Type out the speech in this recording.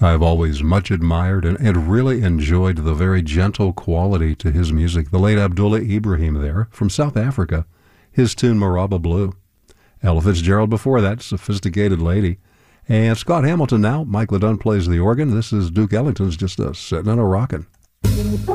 I've always much admired and really enjoyed the very gentle quality to his music. The late Abdullah Ibrahim there from South Africa, his tune Maraba Blue. Ella Fitzgerald before that, Sophisticated Lady. And Scott Hamilton now. Mike LeDunn plays the organ. This is Duke Ellington's just sitting and a rockin'.